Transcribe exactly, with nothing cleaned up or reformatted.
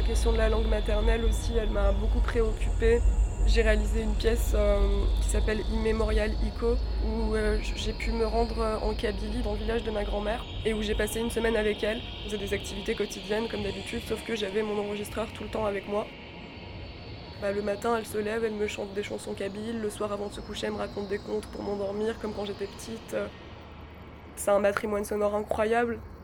La question de la langue maternelle aussi, elle m'a beaucoup préoccupée. J'ai réalisé une pièce euh, qui s'appelle Immémorial Ico, où euh, j'ai pu me rendre euh, en Kabylie, dans le village de ma grand-mère, et où j'ai passé une semaine avec elle. On faisait des activités quotidiennes comme d'habitude, sauf que j'avais mon enregistreur tout le temps avec moi. Bah, le matin, elle se lève, elle me chante des chansons kabyles. Le soir, avant de se coucher, elle me raconte des contes pour m'endormir, comme quand j'étais petite. C'est un matrimoine sonore incroyable.